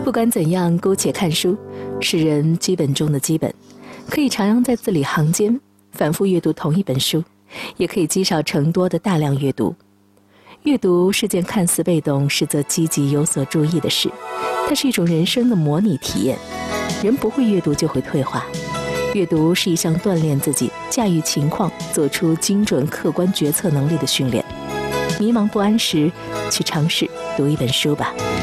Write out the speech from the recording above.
不管怎样，姑且看书是人基本中的基本，可以徜徉在字里行间，反复阅读同一本书，也可以积少成多的大量阅读。阅读是件看似被动，实则积极有所注意的事，它是一种人生的模拟体验。人不会阅读就会退化，阅读是一项锻炼自己驾驭情况、做出精准客观决策能力的训练。迷茫不安时，去尝试读一本书吧。